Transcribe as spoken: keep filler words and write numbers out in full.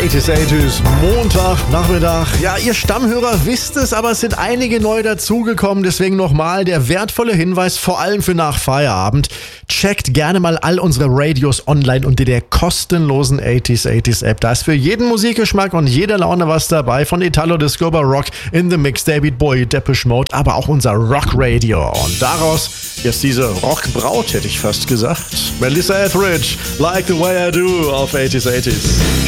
achtziger, achtziger, Montag, Nachmittag. Ja, ihr Stammhörer wisst es, aber es sind einige neu dazugekommen. Deswegen nochmal der wertvolle Hinweis, vor allem für nach Feierabend. Checkt gerne mal all unsere Radios online unter der kostenlosen achtziger, achtziger App. Da ist für jeden Musikgeschmack und jede Laune was dabei. Von Italo Disco über Rock in the Mix, David Bowie, Depeche Mode, aber auch unser Rock Radio. Und daraus jetzt diese Rockbraut, hätte ich fast gesagt. Melissa Etheridge, Like the Way I Do auf achtziger, achtziger.